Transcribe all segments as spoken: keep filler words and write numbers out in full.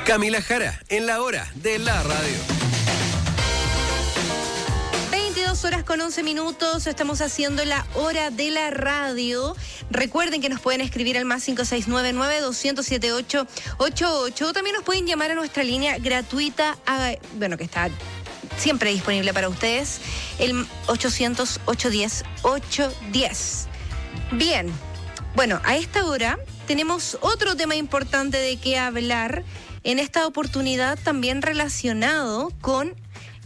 Camila Jara, en la hora de la radio. veintidós horas con once minutos, estamos haciendo la hora de la radio. Recuerden que nos pueden escribir al más cinco seis nueve nueve, dos cero cero, siete ocho ocho ocho. También nos pueden llamar a nuestra línea gratuita, a, bueno, que está siempre disponible para ustedes, el ochocientos, ochocientos diez, ochocientos diez. Bien, bueno, a esta hora tenemos otro tema importante de qué hablar, en esta oportunidad también relacionado con,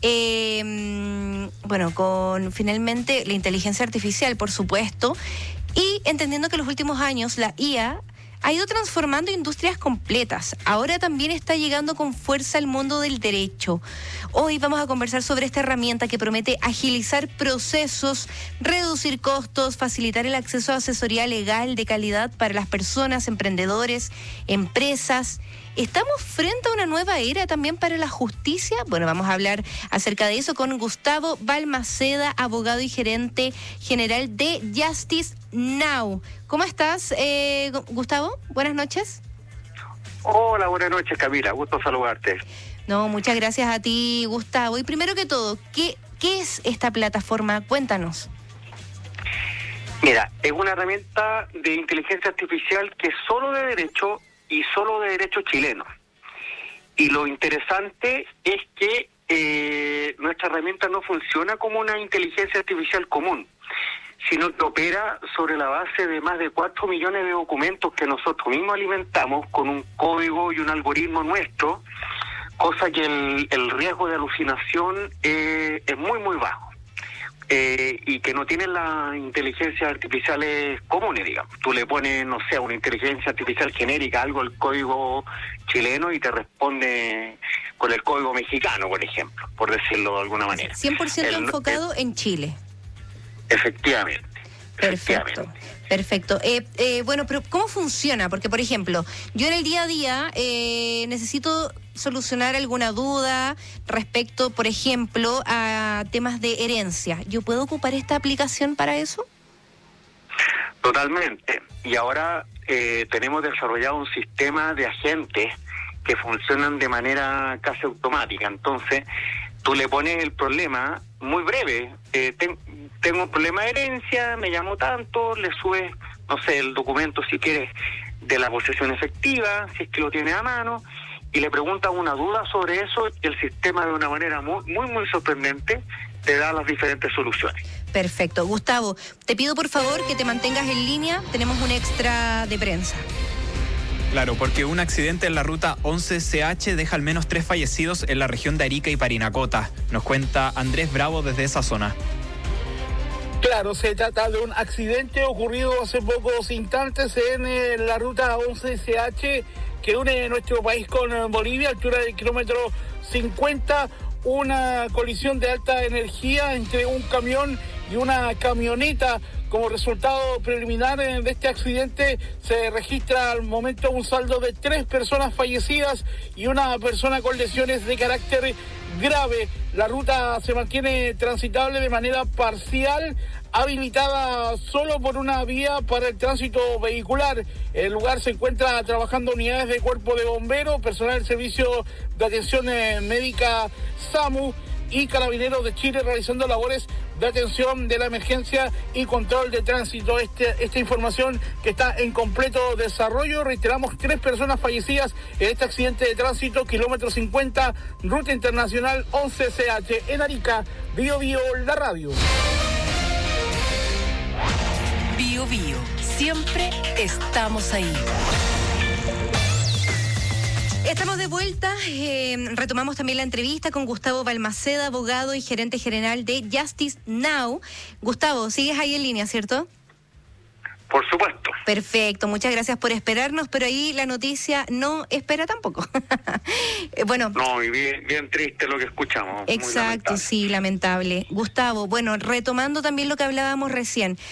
eh, bueno, con finalmente la inteligencia artificial, por supuesto, y entendiendo que en los últimos años la I A ha ido transformando industrias completas. Ahora también está llegando con fuerza al mundo del derecho. Hoy vamos a conversar sobre esta herramienta que promete agilizar procesos, reducir costos, facilitar el acceso a asesoría legal de calidad para las personas, emprendedores, empresas. ¿Estamos frente a una nueva era también para la justicia? Bueno, vamos a hablar acerca de eso con Gustavo Balmaceda, abogado y gerente general de Justice Now. ¿Cómo estás, eh, Gustavo? Buenas noches. Hola, buenas noches, Camila. Gusto saludarte. No, muchas gracias a ti, Gustavo. Y primero que todo, ¿qué, qué es esta plataforma? Cuéntanos. Mira, es una herramienta de inteligencia artificial que es solo de derecho y solo de derecho chileno. Y lo interesante es que eh, nuestra herramienta no funciona como una inteligencia artificial común, sino que opera sobre la base de más de cuatro millones de documentos que nosotros mismos alimentamos con un código y un algoritmo nuestro, cosa que el, el riesgo de alucinación eh, es muy, muy bajo. Eh, y que no tienen las inteligencias artificiales comunes, digamos. Tú le pones, no sé, una inteligencia artificial genérica, algo al código chileno y te responde con el código mexicano, por ejemplo, por decirlo de alguna manera. cien por ciento el, enfocado el, en Chile. Efectivamente. Perfecto. efectivamente. Perfecto. Eh, eh, bueno, pero ¿cómo funciona? Porque, por ejemplo, yo en el día a día eh, necesito solucionar alguna duda respecto, por ejemplo, a temas de herencia. ¿Yo puedo ocupar esta aplicación para eso? Totalmente. Y ahora eh, tenemos desarrollado un sistema de agentes que funcionan de manera casi automática. Entonces, tú le pones el problema muy breve. Eh, ten, tengo un problema de herencia, me llamo tanto, le subes, no sé, el documento si quieres de la posesión efectiva, si es que lo tiene a mano, y le preguntas una duda sobre eso y el sistema de una manera muy, muy, muy sorprendente te da las diferentes soluciones. Perfecto. Gustavo, te pido por favor que te mantengas en línea, tenemos un extra de prensa. Claro, porque un accidente en la ruta once C H deja al menos tres fallecidos en la región de Arica y Parinacota. Nos cuenta Andrés Bravo desde esa zona. Claro, se trata de un accidente ocurrido hace pocos instantes en eh, la ruta once C H que une nuestro país con eh, Bolivia, altura del kilómetro cincuenta. Una colisión de alta energía entre un camión y una camioneta. Como resultado preliminar de este accidente se registra al momento un saldo de tres personas fallecidas y una persona con lesiones de carácter grave. La ruta se mantiene transitable de manera parcial, habilitada solo por una vía para el tránsito vehicular. En el lugar se encuentra trabajando unidades de cuerpo de bomberos, personal del servicio de atención médica SAMU y Carabineros de Chile realizando labores de atención de la emergencia y control de tránsito. Este, esta información que está en completo desarrollo. Reiteramos, tres personas fallecidas en este accidente de tránsito, kilómetro cincuenta, ruta internacional once C H en Arica. Bio Bio, la radio. Bio Bio, siempre estamos ahí. Estamos de vuelta, eh, retomamos también la entrevista con Gustavo Balmaceda, abogado y gerente general de Justice Now. Gustavo, sigues ahí en línea, ¿cierto? Por supuesto. Perfecto, muchas gracias por esperarnos, pero ahí la noticia no espera tampoco. Bueno. No, y bien, bien triste lo que escuchamos. Exacto, sí, lamentable. Gustavo, bueno, retomando también lo que hablábamos recién.